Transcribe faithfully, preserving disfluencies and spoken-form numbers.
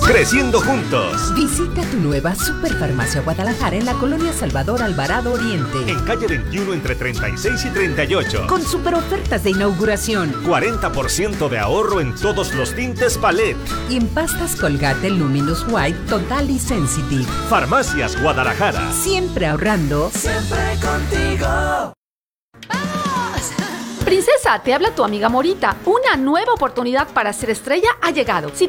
Creciendo juntos. Visita tu nueva Superfarmacia Guadalajara en la colonia Salvador Alvarado Oriente. En calle veintiuno entre treinta y seis y treinta y ocho. Con super ofertas de inauguración. cuarenta por ciento de ahorro en todos los tintes Palette. Y en pastas Colgate Luminous White Total y Sensitive. Farmacias Guadalajara. Siempre ahorrando. Siempre contigo. Princesa, te habla tu amiga Morita. Una nueva oportunidad para ser estrella ha llegado. Si